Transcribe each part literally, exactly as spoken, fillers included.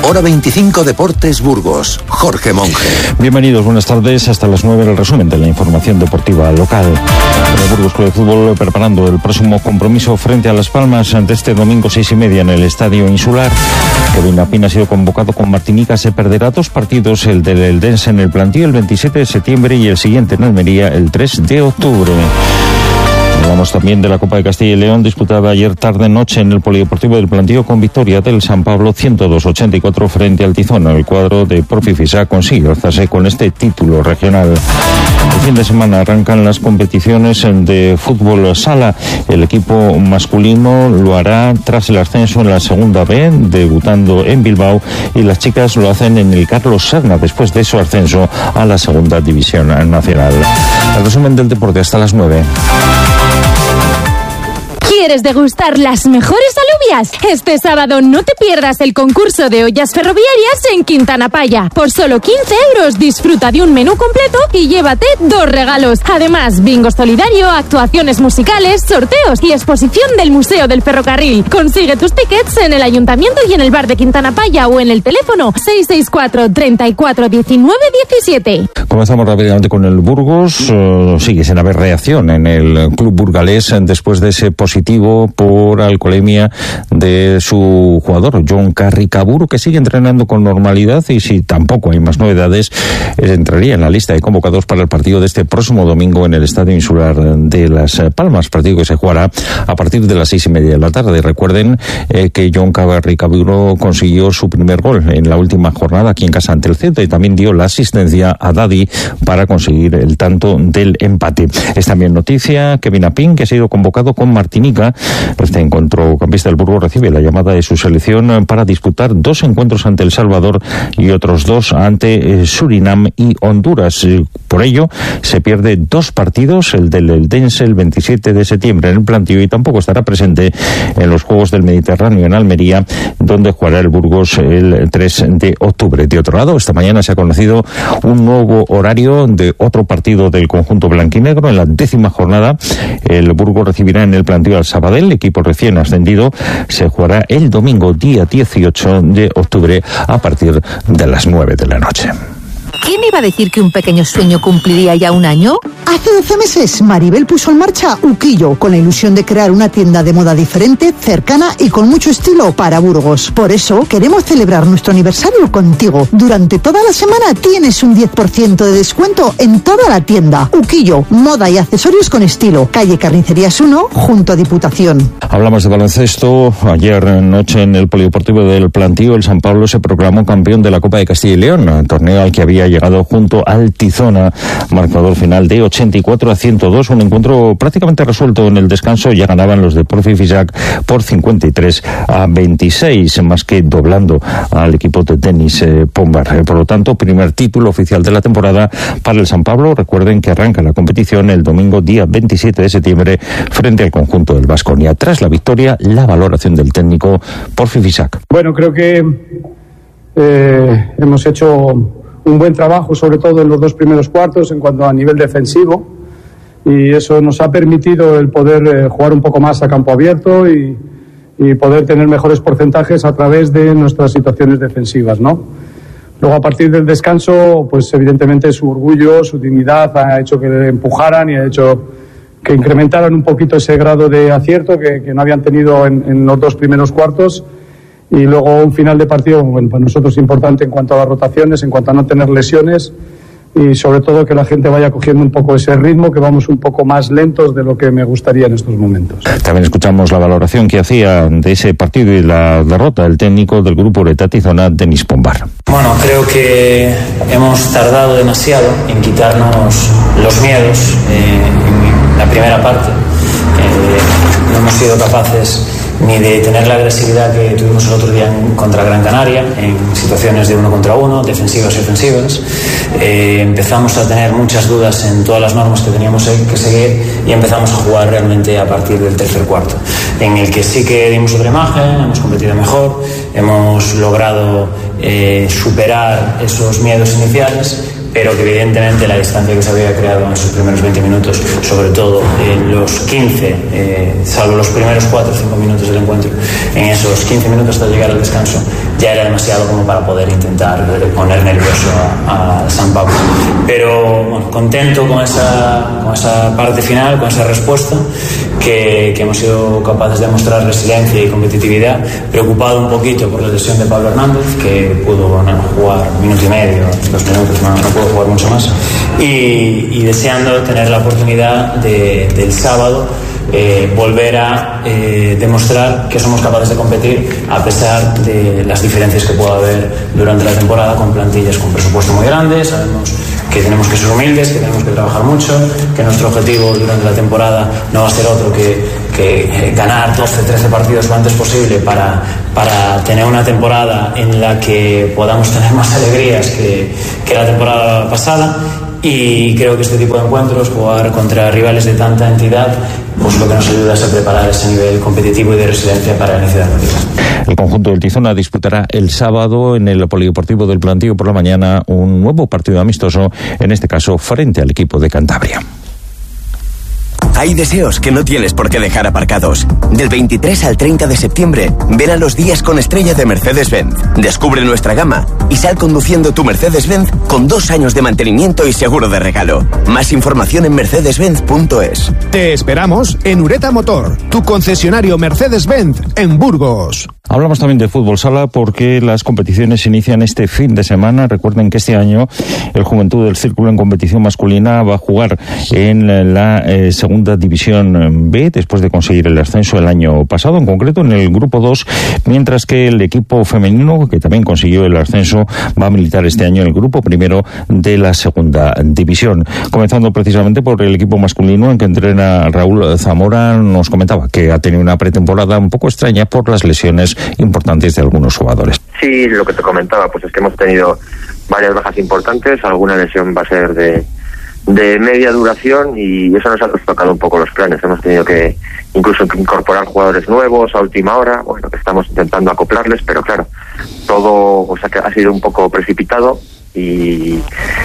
Hora veinticinco Deportes Burgos. Jorge Monge. Bienvenidos, buenas tardes. Hasta las nueve el resumen de la información deportiva local. El Burgos Club de Fútbol preparando el próximo compromiso frente a Las Palmas ante este domingo seis y media en el Estadio Insular. Kevin Apin ha sido convocado con Martinica. Se perderá dos partidos, el del Eldense en el Plantío el veintisiete de septiembre y el siguiente en Almería el tres de octubre. Hablamos también de la Copa de Castilla y León, disputada ayer tarde-noche en el Polideportivo del Plantío con victoria del San Pablo ciento dos a ochenta y cuatro frente al Tizona. El cuadro de Porfi Fisac consigue alzarse con este título regional. El fin de semana arrancan las competiciones de fútbol sala. El equipo masculino lo hará tras el ascenso en la segunda B, debutando en Bilbao, y las chicas lo hacen en el Carlos Serna después de su ascenso a la segunda división nacional. El resumen del deporte hasta las nueve. ¿Quieres degustar las mejores alubias? Este sábado no te pierdas el concurso de ollas ferroviarias en Quintana Paya. Por solo quince euros disfruta de un menú completo y llévate dos regalos. Además, bingo solidario, actuaciones musicales, sorteos y exposición del Museo del Ferrocarril. Consigue tus tickets en el Ayuntamiento y en el bar de Quintana Paya o en el teléfono seis seis cuatro, treinta y cuatro, diecinueve, diecisiete. Comenzamos rápidamente con el Burgos. Uh, sigue sin haber reacción en el club burgalés después de ese positivo por alcoholemia de su jugador, John Carricaburu, que sigue entrenando con normalidad y si tampoco hay más novedades, entraría en la lista de convocados para el partido de este próximo domingo en el Estadio Insular de Las Palmas, partido que se jugará a partir de las seis y media de la tarde. Recuerden eh, que John Carricaburu consiguió su primer gol en la última jornada aquí en casa ante el Celta y también dio la asistencia a Daddy para conseguir el tanto del empate. Es también noticia Kevin Apin, que ha sido convocado con Martinica. Este encuentro campista del Burgos recibe la llamada de su selección para disputar dos encuentros ante El Salvador y otros dos ante Surinam y Honduras. Por ello, se pierde dos partidos, el del Eldense el veintisiete de septiembre en el Plantío, y tampoco estará presente en los Juegos del Mediterráneo en Almería, donde jugará el Burgos el tres de octubre. De otro lado, esta mañana se ha conocido un nuevo horario de otro partido del conjunto blanquinegro. En la décima jornada, el Burgos recibirá en el Plantío al Sabadell, equipo recién ascendido. Se jugará el domingo día dieciocho de octubre a partir de las nueve de la noche. ¿Quién iba a decir que un pequeño sueño cumpliría ya un año? Hace doce meses, Maribel puso en marcha Uquillo, con la ilusión de crear una tienda de moda diferente, cercana y con mucho estilo para Burgos. Por eso, queremos celebrar nuestro aniversario contigo. Durante toda la semana tienes un diez por ciento de descuento en toda la tienda. Uquillo, moda y accesorios con estilo. Calle Carnicerías uno, junto a Diputación. Hablamos de baloncesto. Ayer noche en el Polideportivo del Plantío, el San Pablo se proclamó campeón de la Copa de Castilla y León, torneo al que había llegado junto al Tizona, marcador final de ochenta y cuatro a ciento dos, un encuentro prácticamente resuelto en el descanso. Ya ganaban los de Porfi Fisac por cincuenta y tres a veintiséis, más que doblando al equipo de tenis eh, Pombar. Eh, por lo tanto, primer título oficial de la temporada para el San Pablo. Recuerden que arranca la competición el domingo día veintisiete de septiembre frente al conjunto del Baskonia. Tras la victoria, la valoración del técnico Porfi Fisac. Bueno, creo que eh, hemos hecho un buen trabajo, sobre todo en los dos primeros cuartos, en cuanto a nivel defensivo, y eso nos ha permitido el poder eh, jugar un poco más a campo abierto y, y poder tener mejores porcentajes a través de nuestras situaciones defensivas, ¿no? Luego, a partir del descanso, pues evidentemente su orgullo, su dignidad ha hecho que le empujaran y ha hecho que incrementaran un poquito ese grado de acierto que, que no habían tenido en, en los dos primeros cuartos. Y luego un final de partido, bueno, para nosotros importante en cuanto a las rotaciones, en cuanto a no tener lesiones y sobre todo que la gente vaya cogiendo un poco ese ritmo, que vamos un poco más lentos de lo que me gustaría en estos momentos. También escuchamos la valoración que hacía de ese partido y la derrota del técnico del grupo de Tizona, Denis Pombar. Bueno, creo que hemos tardado demasiado en quitarnos los miedos eh, en la primera parte. Eh, no hemos sido capaces ni de tener la agresividad que tuvimos el otro día en, contra Gran Canaria, en situaciones de uno contra uno, defensivas y ofensivas. Eh, empezamos a tener muchas dudas en todas las normas que teníamos que seguir y empezamos a jugar realmente a partir del tercer cuarto, en el que sí que dimos otra imagen, hemos competido mejor, hemos logrado eh, superar esos miedos iniciales, pero que evidentemente la distancia que se había creado en sus primeros veinte minutos, sobre todo en los quince, eh, salvo los primeros cuatro o cinco minutos del encuentro, en esos quince minutos hasta llegar al descanso, ya era demasiado como para poder intentar poner nervioso a, a San Pablo. Pero bueno, contento con esa, con esa parte final, con esa respuesta, que, que hemos sido capaces de mostrar resiliencia y competitividad, preocupado un poquito por la lesión de Pablo Hernández, que pudo bueno, jugar un minuto y medio, dos minutos, no, no pudo jugar mucho más, y, y deseando tener la oportunidad de, del sábado Eh, volver a eh, demostrar que somos capaces de competir a pesar de las diferencias que pueda haber durante la temporada con plantillas con presupuesto muy grandes. Sabemos que tenemos que ser humildes, que tenemos que trabajar mucho, que nuestro objetivo durante la temporada no va a ser otro que, que ganar doce, trece partidos lo antes posible para, para tener una temporada en la que podamos tener más alegrías que, que la temporada pasada. Y creo que este tipo de encuentros, jugar contra rivales de tanta entidad, pues lo que nos ayuda es a preparar ese nivel competitivo y de resiliencia para el inicio de la liga. El conjunto del Tizona disputará el sábado en el Polideportivo del Plantío por la mañana un nuevo partido amistoso, en este caso frente al equipo de Cantabria. Hay deseos que no tienes por qué dejar aparcados. Del veintitrés al treinta de septiembre, ven a los días con estrella de Mercedes-Benz. Descubre nuestra gama y sal conduciendo tu Mercedes-Benz con dos años de mantenimiento y seguro de regalo. Más información en mercedes benz punto es. Te esperamos en Ureta Motor, tu concesionario Mercedes-Benz en Burgos. Hablamos también de fútbol sala porque las competiciones se inician este fin de semana. Recuerden que este año el Juventud del Círculo en competición masculina va a jugar en la eh, segunda división B después de conseguir el ascenso el año pasado, en concreto en el grupo dos, mientras que el equipo femenino, que también consiguió el ascenso, va a militar este año en el grupo primero de la segunda división. Comenzando precisamente por el equipo masculino en que entrena Raúl Zamora, nos comentaba que ha tenido una pretemporada un poco extraña por las lesiones importantes de algunos jugadores. Sí, lo que te comentaba, pues es que hemos tenido varias bajas importantes, alguna lesión va a ser de, de media duración y eso nos ha tocado un poco los planes. Hemos tenido que incluso incorporar jugadores nuevos a última hora, bueno, que estamos intentando acoplarles, pero claro, todo o sea, que ha sido un poco precipitado y,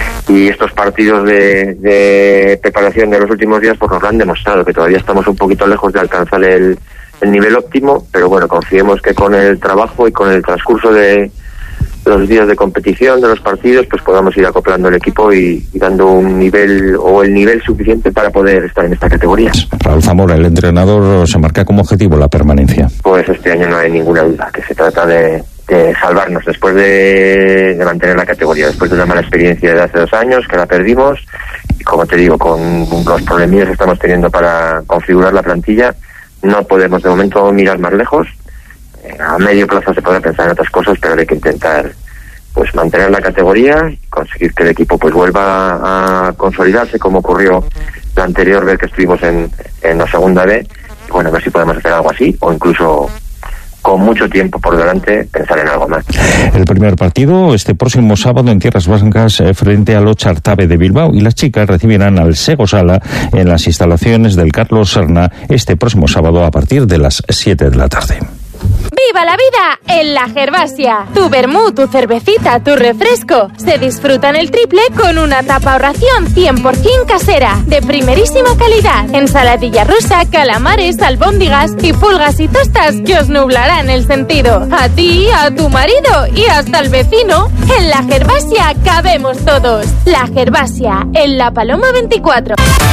y estos partidos de, de preparación de los últimos días pues nos lo han demostrado, que todavía estamos un poquito lejos de alcanzar el el nivel óptimo, pero bueno, confiemos que con el trabajo y con el transcurso de los días de competición, de los partidos, pues podamos ir acoplando el equipo y, y dando un nivel o el nivel suficiente para poder estar en esta categoría. Raúl Zamora, el entrenador, se marca como objetivo la permanencia. Pues este año no hay ninguna duda, que se trata de, de salvarnos después de, de mantener la categoría, después de una mala experiencia de hace dos años, que la perdimos, y como te digo, con los problemillas que estamos teniendo para configurar la plantilla, no podemos de momento mirar más lejos. Eh, a medio plazo se podrá pensar en otras cosas, pero hay que intentar pues mantener la categoría y conseguir que el equipo pues vuelva a consolidarse como ocurrió la anterior vez que estuvimos en, en la segunda B. Y bueno, a ver si podemos hacer algo así o incluso con mucho tiempo por delante pensar en algo más. El primer partido este próximo sábado en Tierras Vascas eh, frente al Ochartabe de Bilbao, y las chicas recibirán al Sego Sala en las instalaciones del Carlos Serna este próximo sábado a partir de las siete de la tarde. ¡Viva la vida en la Gervasia! Tu vermú, tu cervecita, tu refresco se disfrutan el triple con una tapa o ración cien por ciento casera, de primerísima calidad. Ensaladilla rusa, calamares, albóndigas y pulgas y tostas que os nublarán el sentido. A ti, a tu marido y hasta al vecino. En la Gervasia cabemos todos. La Gervasia, en La Paloma veinticuatro.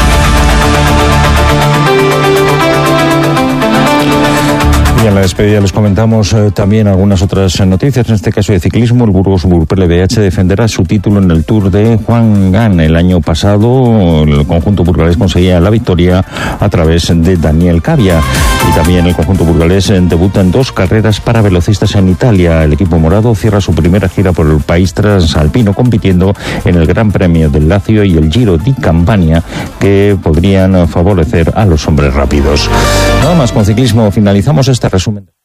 Y en la despedida les comentamos eh, también algunas otras noticias, en este caso de ciclismo. El Burgos Burpele B H defenderá su título en el Tour de Juan Gan. El año pasado el conjunto burgalés conseguía la victoria a través de Daniel Cavia, y también el conjunto burgalés debuta en dos carreras para velocistas en Italia. El equipo morado cierra su primera gira por el país transalpino compitiendo en el Gran Premio del Lazio y el Giro di Campania, que podrían favorecer a los hombres rápidos. Nada más, con ciclismo finalizamos este resumen.